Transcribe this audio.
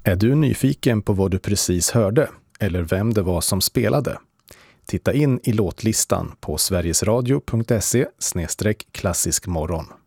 Är du nyfiken på vad du precis hörde eller vem det var som spelade? Titta in i låtlistan på sverigesradio.se/klassiskmorgon.